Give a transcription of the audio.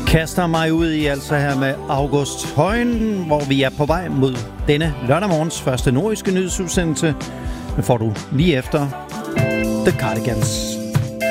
kaster mig ud i altså her med August Højen, hvor vi er på vej mod denne lørdag morgens første nordiske nyhedsudsendelse. Den får du lige efter The Cardigans.